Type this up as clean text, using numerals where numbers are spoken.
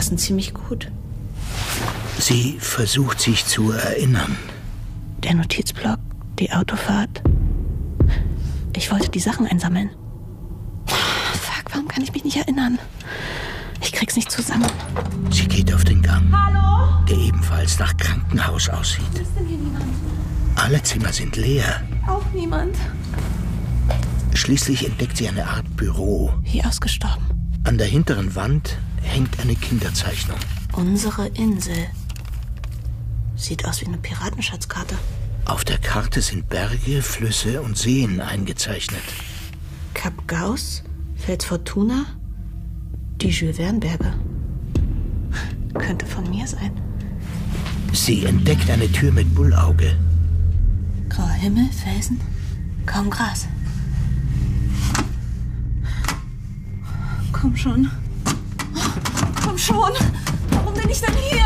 passen ziemlich gut. Sie versucht sich zu erinnern. Der Notizblock, die Autofahrt. Ich wollte die Sachen einsammeln. Fuck, warum kann ich mich nicht erinnern? Ich krieg's nicht zusammen. Sie geht auf den Gang. Hallo? Der ebenfalls nach Krankenhaus aussieht. Ist denn hier niemand? Alle Zimmer sind leer. Auch niemand. Schließlich entdeckt sie eine Art Büro. Wie ausgestorben. An der hinteren Wand hängt eine Kinderzeichnung. Unsere Insel. Sieht aus wie eine Piratenschatzkarte. Auf der Karte sind Berge, Flüsse und Seen eingezeichnet. Kap Gauss, Fels Fortuna, die Jules Verne-Berge. Könnte von mir sein. Sie entdeckt eine Tür mit Bullauge. Grauer Himmel, Felsen, kaum Gras. Komm schon. Komm schon. Warum bin ich denn hier?